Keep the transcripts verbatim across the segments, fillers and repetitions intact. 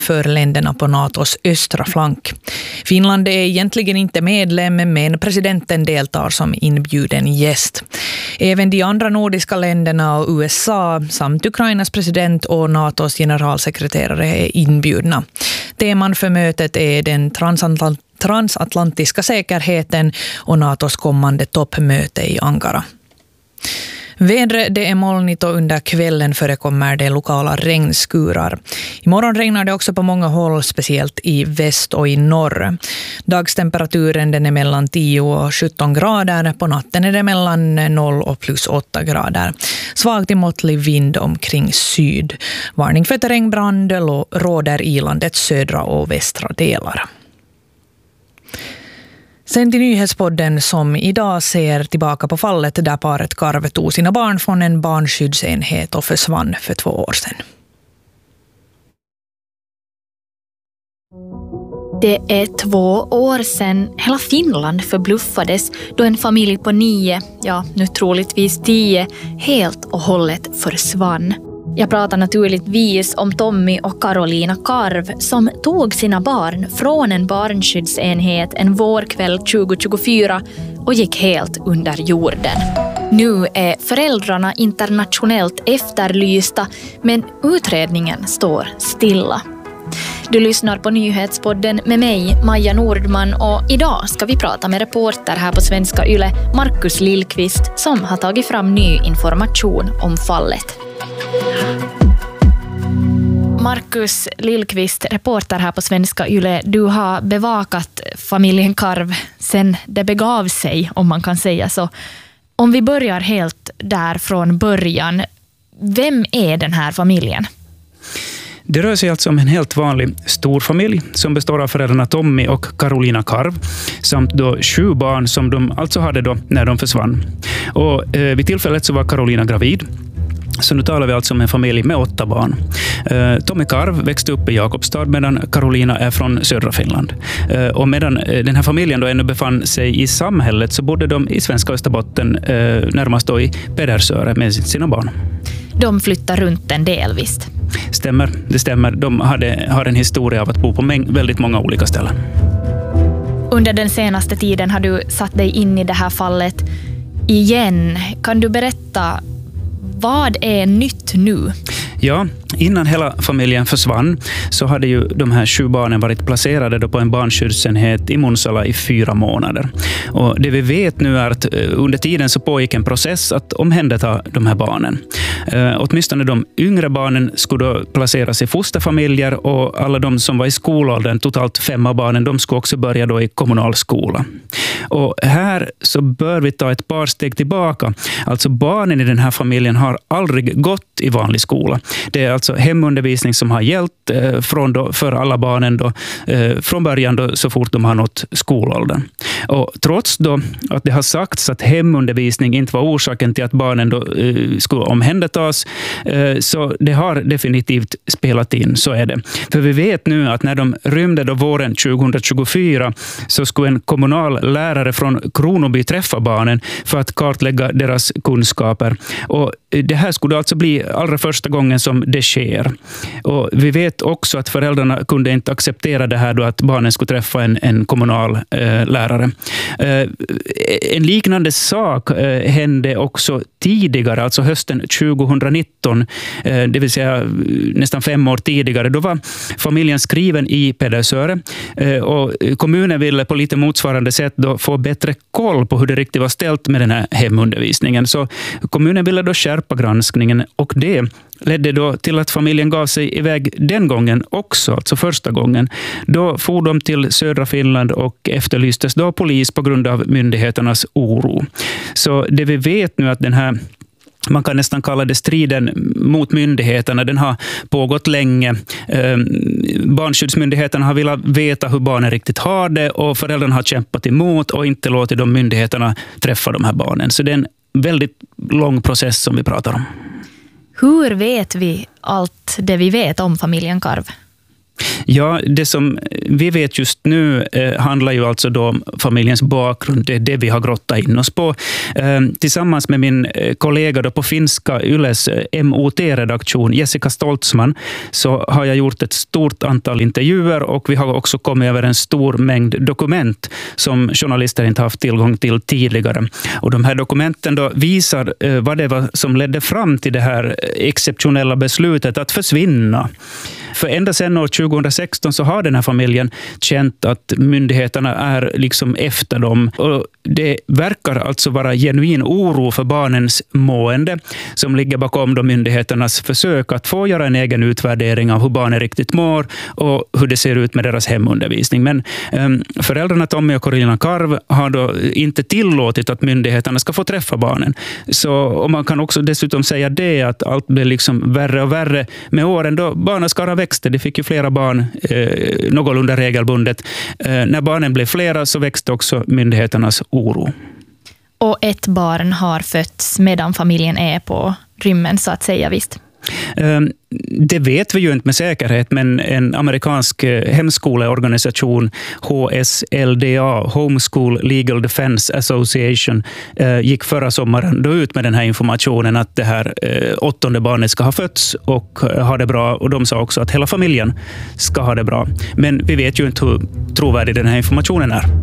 för länderna på NATOs östra flank. Finland är egentligen inte medlem, men presidenten deltar som inbjuden gäst. Även de andra nordiska länderna och U S A samt Ukrainas president och NATOs generalsekreterare är inbjudna. Teman för mötet är den transatlant- transatlantiska säkerheten och NATOs kommande toppmöte i Ankara. Vädret, det är molnigt och under kvällen förekommer det lokala regnskurar. Imorgon regnar det också på många håll, speciellt i väst och i norr. Dagstemperaturen den är mellan tio och sjutton grader. På natten är det mellan noll och plus åtta grader. Svag till måttlig vind omkring syd. Varning för terrängbrand råder i landets södra och västra delar. Sen till nyhetspodden som idag ser tillbaka på fallet där paret Karv tog sina barn från en barnskyddsenhet och försvann för två år sedan. Det är två år sedan hela Finland förbluffades då en familj på nio, ja nu troligtvis tio, helt och hållet försvann. Jag pratar naturligtvis om Tommy och Karolina Karv som tog sina barn från en barnskyddsenhet en vårkväll tjugo tjugofyra och gick helt under jorden. Nu är föräldrarna internationellt efterlysta, men utredningen står stilla. Du lyssnar på nyhetspodden med mig, Maja Nordman, och idag ska vi prata med reporter här på Svenska Yle, Markus Lillqvist, som har tagit fram ny information om fallet. Markus Lillqvist, reporter här på Svenska Yle. Du har bevakat familjen Karv sen det begav sig, om man kan säga så. Om vi börjar helt där från början. Vem är den här familjen? Det rör sig alltså om en helt vanlig storfamilj som består av föräldrarna Tommy och Karolina Karv samt då sju barn som de alltså hade då när de försvann. Och eh, vid tillfället så var Karolina gravid. Så nu talar vi alltså om en familj med åtta barn. Eh, Tommy Karv växte upp i Jakobstad medan Karolina är från södra Finland. Eh, och medan eh, den här familjen då ännu befann sig i samhället så bodde de i svenska Österbotten, eh, närmast då i Pedersöre med sina barn. De flyttar runt en del, visst? Stämmer, det stämmer. De hade, har en historia av att bo på mäng- väldigt många olika ställen. Under den senaste tiden har du satt dig in i det här fallet igen. Kan du berätta, vad är nytt nu? Ja, innan hela familjen försvann så hade ju de här sju barnen varit placerade då på en barnskyddsenhet i Munsala i fyra månader. Och det vi vet nu är att under tiden så pågick en process att omhänderta de här barnen. Eh, åtminstone de yngre barnen skulle då placeras i fosterfamiljer och alla de som var i skolåldern, totalt fem av barnen, de skulle också börja då i kommunal skola. Och här så bör vi ta ett par steg tillbaka. Alltså barnen i den här familjen har aldrig gått i vanlig skola. Det är alltså hemundervisning som har gällt eh, från då, för alla barnen då, eh, från början då, så fort de har nått skolåldern. Och trots då att det har sagts att hemundervisning inte var orsaken till att barnen då, eh, skulle omhändertas, eh, så det har definitivt spelat in, så är det. För vi vet nu att när de rymde då våren tjugo tjugofyra så skulle en kommunal lärare från Kronoby träffa barnen för att kartlägga deras kunskaper. Och det här skulle alltså bli allra första gången som det sker. Och vi vet också att föräldrarna kunde inte acceptera det här då att barnen skulle träffa en, en kommunal eh, lärare. Eh, en liknande sak eh, hände också tidigare, alltså hösten tjugonitton, eh, det vill säga nästan fem år tidigare. Då var familjen skriven i Pedersöre eh, och kommunen ville på lite motsvarande sätt då få bättre koll på hur det riktigt var ställt med den här hemundervisningen. Så kommunen ville då skärpa granskningen och det ledde då till att familjen gav sig iväg den gången också, alltså första gången. Då for de till södra Finland och efterlystes då polis på grund av myndigheternas oro. Så det vi vet nu att den här, man kan nästan kalla det striden mot myndigheterna, den har pågått länge. Eh, barnskyddsmyndigheterna har velat veta hur barnen riktigt har det och föräldrarna har kämpat emot och inte låtit de myndigheterna träffa de här barnen. Så det är en väldigt lång process som vi pratar om. Hur vet vi allt det vi vet om familjen Karv? Ja, det som vi vet just nu eh, handlar ju alltså då om familjens bakgrund. Det är det vi har grottat in oss på. Eh, tillsammans med min eh, kollega då på finska Yles eh, M O T-redaktion, Jessica Stoltzman, så har jag gjort ett stort antal intervjuer och vi har också kommit över en stor mängd dokument som journalister inte haft tillgång till tidigare. Och de här dokumenten då visar eh, vad det var som ledde fram till det här exceptionella beslutet att försvinna. För ända sedan år tjugohundrasexton så har den här familjen känt att myndigheterna är liksom efter dem. Och det verkar alltså vara genuin oro för barnens mående som ligger bakom de myndigheternas försök att få göra en egen utvärdering av hur barnen riktigt mår och hur det ser ut med deras hemundervisning. Men um, föräldrarna Tommy och Carolina Karv har då inte tillåtit att myndigheterna ska få träffa barnen. Så, och man kan också dessutom säga det att allt blir liksom värre och värre med åren då barnaskaran växte. Det fick ju flera barn eh, någorlunda regelbundet. Eh, när barnen blev flera så växte också myndigheternas oro. Och ett barn har fötts medan familjen är på rymmen så att säga, visst? Det vet vi ju inte med säkerhet, men en amerikansk hemskoleorganisation, H S L D A, Homeschool Legal Defense Association, gick förra sommaren då ut med den här informationen att det här åttonde barnet ska ha fötts och ha det bra, och de sa också att hela familjen ska ha det bra. Men vi vet ju inte hur trovärdig den här informationen är.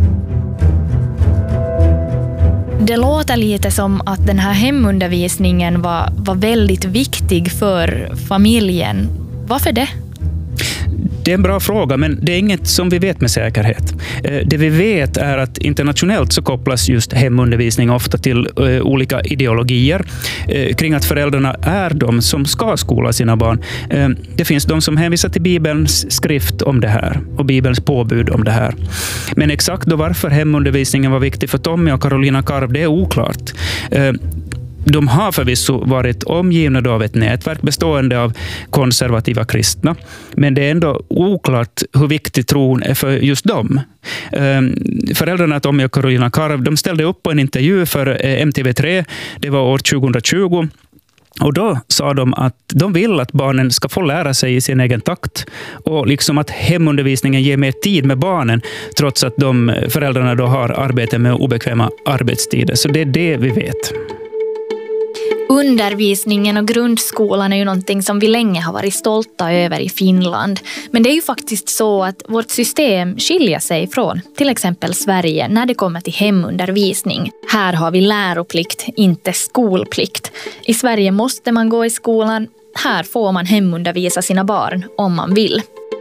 Det låter lite som att den här hemundervisningen var, var väldigt viktig för familjen. Varför det? Det är en bra fråga, men det är inget som vi vet med säkerhet. Det vi vet är att internationellt så kopplas just hemundervisning ofta till olika ideologier kring att föräldrarna är de som ska skola sina barn. Det finns de som hänvisar till Bibelns skrift om det här och Bibelns påbud om det här. Men exakt då varför hemundervisningen var viktig för Tommy och Carolina Karv, det är oklart. De har förvisso varit omgivna av ett nätverk bestående av konservativa kristna, men det är ändå oklart hur viktig tron är för just dem. Föräldrarna Tommy och Carolina Karv, de ställde upp på en intervju för M T V tre, det var år tjugohundratjugo. Och då sa de att de vill att barnen ska få lära sig i sin egen takt och liksom att hemundervisningen ger mer tid med barnen trots att de föräldrarna då har arbete med obekväma arbetstider. Så det är det vi vet. Undervisningen och grundskolan är ju någonting som vi länge har varit stolta över i Finland. Men det är ju faktiskt så att vårt system skiljer sig från till exempel Sverige när det kommer till hemundervisning. Här har vi läroplikt, inte skolplikt. I Sverige måste man gå i skolan. Här får man hemundervisa sina barn om man vill.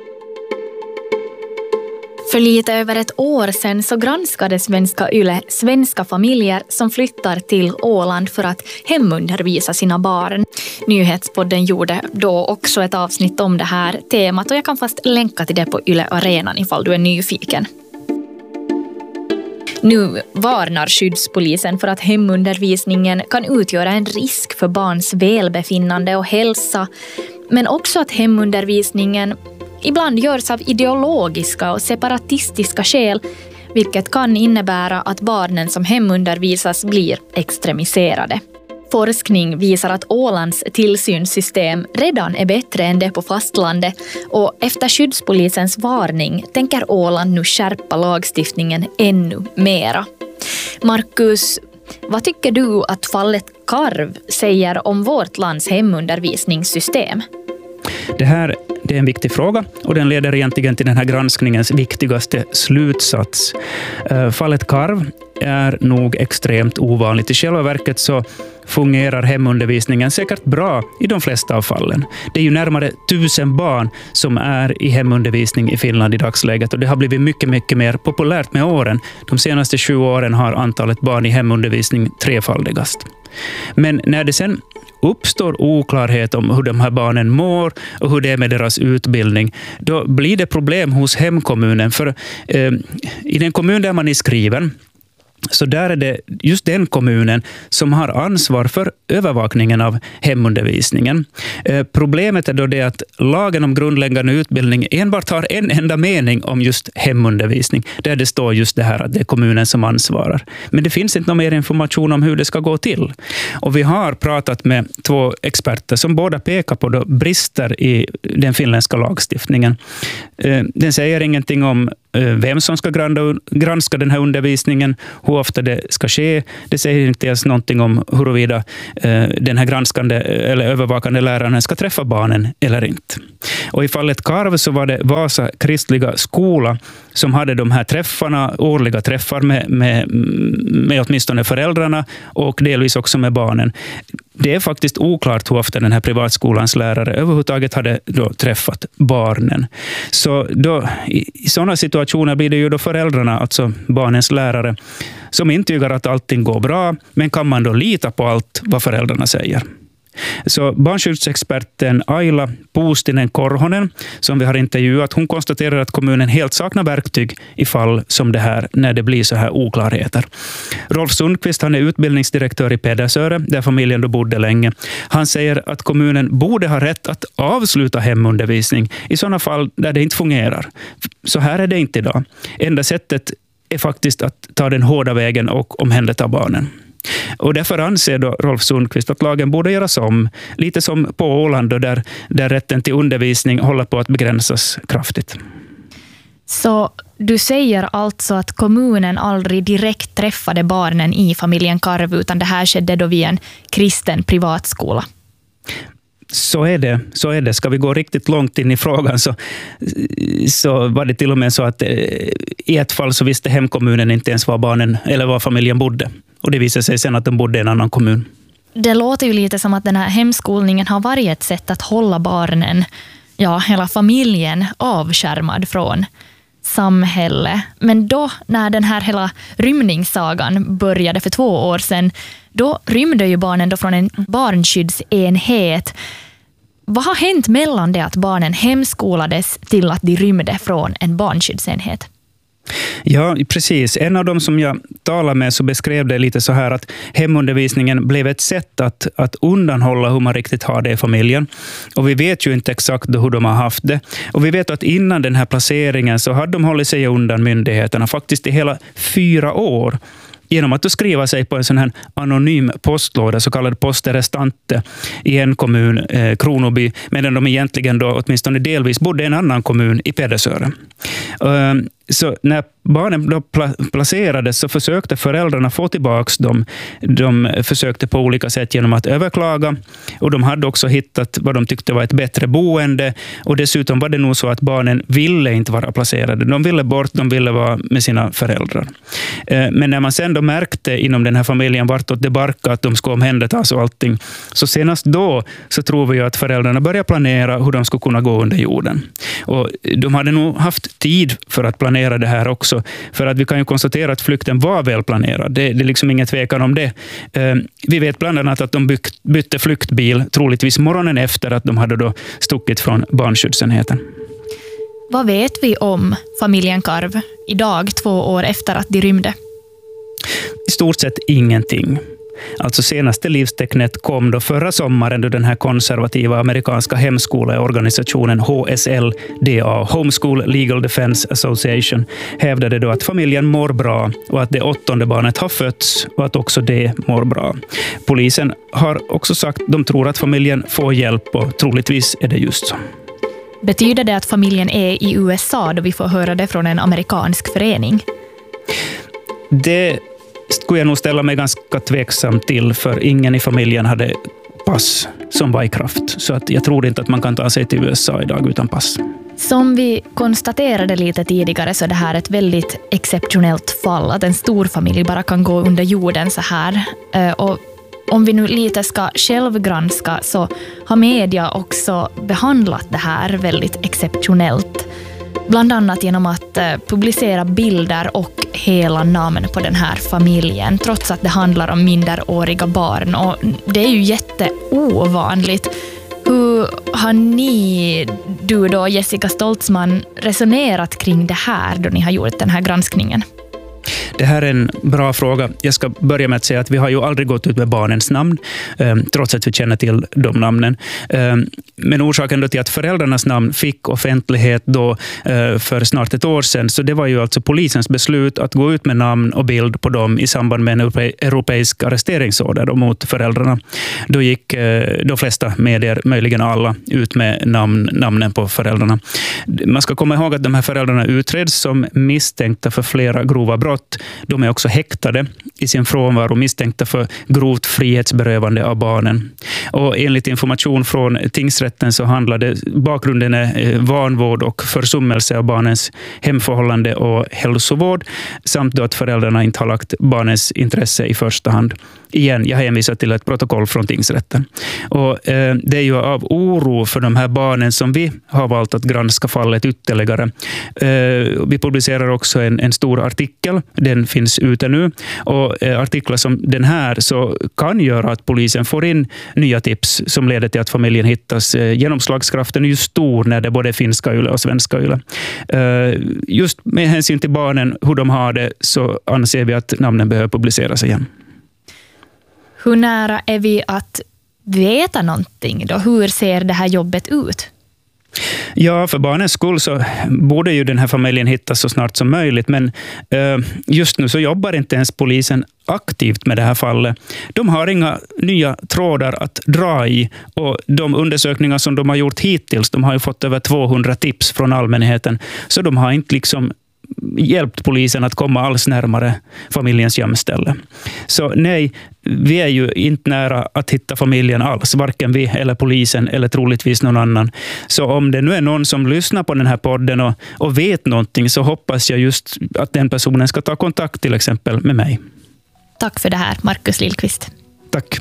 För lite över ett år sedan så granskade svenska Yle svenska familjer som flyttar till Åland för att hemundervisa sina barn. Nyhetspodden gjorde då också ett avsnitt om det här temat och jag kan fast länka till det på Yle Arenan ifall du är nyfiken. Nu varnar skyddspolisen för att hemundervisningen kan utgöra en risk för barns välbefinnande och hälsa, men också att hemundervisningen ibland görs av ideologiska och separatistiska skäl, vilket kan innebära att barnen som hemundervisas blir extremiserade. Forskning visar att Ålands tillsynssystem redan är bättre än det på fastlandet och efter skyddspolisens varning tänker Åland nu skärpa lagstiftningen ännu mera. Markus, vad tycker du att fallet Karv säger om vårt lands hemundervisningssystem? Det här det är en viktig fråga och den leder egentligen till den här granskningens viktigaste slutsats. Fallet Karv är nog extremt ovanligt. I själva verket så fungerar hemundervisningen säkert bra i de flesta av fallen. Det är ju närmare tusen barn som är i hemundervisning i Finland i dagsläget och det har blivit mycket, mycket mer populärt med åren. De senaste tjugo åren har antalet barn i hemundervisning trefaldigast. Men när det sen uppstår oklarhet om hur de här barnen mår och hur det är med deras utbildning, då blir det problem hos hemkommunen. För eh, i den kommun där man är skriven Så där är det just den kommunen som har ansvar för övervakningen av hemundervisningen. Eh, problemet är då det att lagen om grundläggande utbildning enbart har en enda mening om just hemundervisning, där det står just det här att det är kommunen som ansvarar. Men det finns inte någon mer information om hur det ska gå till. Och vi har pratat med två experter som båda pekar på då brister i den finländska lagstiftningen. Eh, den säger ingenting om vem som ska granska den här undervisningen, hur ofta det ska ske. Det säger inte ens någonting om huruvida den här granskande eller övervakande läraren ska träffa barnen eller inte. Och i fallet Karv så var det Vasa kristliga skola som hade de här träffarna, årliga träffar med, med, med åtminstone föräldrarna och delvis också med barnen. Det är faktiskt oklart hur ofta den här privatskolans lärare överhuvudtaget hade då träffat barnen. Så då, i sådana situationer blir det ju då föräldrarna, alltså barnens lärare, som intygar att allting går bra, men kan man då lita på allt vad föräldrarna säger? Så barnskyddsexperten Aila Puustinen Korhonen, som vi har intervjuat, hon konstaterar att kommunen helt saknar verktyg i fall som det här, när det blir så här oklarheter. Rolf Sundqvist, han är utbildningsdirektör i Pedersöre, där familjen då bodde länge. Han säger att kommunen borde ha rätt att avsluta hemundervisning i sådana fall där det inte fungerar. Så här är det inte idag. Enda sättet är faktiskt att ta den hårda vägen och omhänderta barnen. Och därför anser då Rolf Sundqvist att lagen borde göras om, lite som på Åland då där, där rätten till undervisning håller på att begränsas kraftigt. Så du säger alltså att kommunen aldrig direkt träffade barnen i familjen Karv, utan det här skedde då via en kristen privatskola? Så är det. Så är det. Ska vi gå riktigt långt in i frågan så, så var det till och med så att i ett fall så visste hemkommunen inte ens var barnen eller var familjen bodde. Och det visade sig sen att de bodde i en annan kommun. Det låter ju lite som att den här hemskolningen har varit ett sätt att hålla barnen, ja, hela familjen avskärmad från samhället. Men då när den här hela rymningssagan började för två år sedan, då rymde ju barnen då från en barnskyddsenhet. Vad har hänt mellan det att barnen hemskolades till att de rymde från en barnskyddsenhet? Ja, precis. En av dem som jag talade med så beskrev det lite så här att hemundervisningen blev ett sätt att, att undanhålla hur man riktigt har det i familjen. Och vi vet ju inte exakt hur de har haft det. Och vi vet att innan den här placeringen så hade de hållit sig undan myndigheterna faktiskt i hela fyra år. Genom att skriva sig på en sån här anonym postlåda, så kallad posterestante, i en kommun, eh, Kronoby, medan de egentligen då åtminstone delvis bodde i en annan kommun i Pedersöre. Uh, så när barnen då pla- placerades så försökte föräldrarna få tillbaka dem. De försökte på olika sätt genom att överklaga, och de hade också hittat vad de tyckte var ett bättre boende, och dessutom var det nog så att barnen ville inte vara placerade. De ville bort, de ville vara med sina föräldrar. Uh, men när man sen då märkte inom den här familjen vartåt det barkade att de skulle omhändertas och allting, så senast då så tror vi ju att föräldrarna började planera hur de skulle kunna gå under jorden. Och de hade nog haft tid för att planera det här också, för att vi kan ju konstatera att flykten var väl planerad. Det, det är liksom ingen tvekan om det. Eh, vi vet bland annat att de byt, bytte flyktbil troligtvis morgonen efter att de hade då stuckit från barnskyddsenheten. Vad vet vi om familjen Karv idag, två år efter att de rymde? I stort sett ingenting. Alltså senaste livstecknet kom då förra sommaren, då den här konservativa amerikanska hemskoleorganisationen H S L D A, Homeschool Legal Defense Association, hävdade då att familjen mår bra och att det åttonde barnet har fötts och att också det mår bra. Polisen har också sagt att de tror att familjen får hjälp, och troligtvis är det just så. Betyder det att familjen är i U S A då vi får höra det från en amerikansk förening? Det skulle jag nog ställa mig ganska tveksam till, för ingen i familjen hade pass som var i kraft. Så att jag tror inte att man kan ta sig till U S A idag utan pass. Som vi konstaterade lite tidigare så är det här ett väldigt exceptionellt fall, att en stor familj bara kan gå under jorden så här. Och om vi nu lite ska självgranska så har media också behandlat det här väldigt exceptionellt. Bland annat genom att publicera bilder och hela namn på den här familjen, trots att det handlar om minderåriga barn. Och det är ju jätteovanligt. Hur har ni, du då Jessica Stoltzman, resonerat kring det här då ni har gjort den här granskningen? Det här är en bra fråga. Jag ska börja med att säga att vi har ju aldrig gått ut med barnens namn, trots att vi känner till de namnen. Men orsaken då till att föräldrarnas namn fick offentlighet då för snart ett år sedan, så det var ju alltså polisens beslut att gå ut med namn och bild på dem i samband med en europeisk arresteringsorder mot föräldrarna. Då gick de flesta medier, möjligen alla, ut med namn, namnen på föräldrarna. Man ska komma ihåg att de här föräldrarna utreds som misstänkta för flera grova brott. De är också häktade i sin frånvaro, misstänkta för grovt frihetsberövande av barnen. Och enligt information från tingsrätten så handlade bakgrunden är vanvård och försummelse av barnens hemförhållande och hälsovård, samt då att föräldrarna inte har lagt barnens intresse i första hand. Igen, jag hänvisar till ett protokoll från tingsrätten. Och, eh, det är ju av oro för de här barnen som vi har valt att granska fallet ytterligare. Eh, vi publicerar också en, en stor artikel, den finns ute nu. Och eh, artiklar som den här så kan göra att polisen får in nya tips som leder till att familjen hittas. Eh, genomslagskraften är ju stor när det både är finska Yle och svenska Yle. Eh, just med hänsyn till barnen, hur de har det, så anser vi att namnen behöver publiceras igen. Hur nära är vi att veta någonting då? Hur ser det här jobbet ut? Ja, för barnens skull så borde ju den här familjen hittas så snart som möjligt, men eh, just nu så jobbar inte ens polisen aktivt med det här fallet. De har inga nya trådar att dra i, och de undersökningar som de har gjort hittills, de har ju fått över tvåhundra tips från allmänheten, så de har inte liksom hjälpt polisen att komma alls närmare familjens gömställe. Så nej, vi är ju inte nära att hitta familjen alls, varken vi eller polisen eller troligtvis någon annan. Så om det nu är någon som lyssnar på den här podden och, och vet någonting, så hoppas jag just att den personen ska ta kontakt till exempel med mig. Tack för det här, Markus Lillqvist. Tack.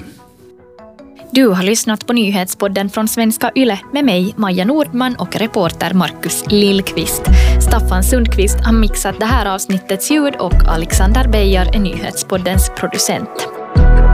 Du har lyssnat på nyhetspodden från Svenska Yle med mig, Maja Nordman, och reporter Markus Lillqvist. Staffan Sundqvist har mixat det här avsnittets ljud och Alexander Beijer är nyhetspoddens producent.